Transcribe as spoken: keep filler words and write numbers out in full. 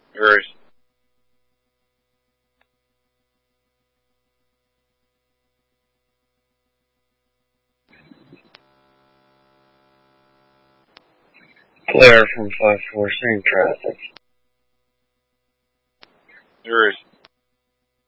There is. Claire from five four, same traffic. There is.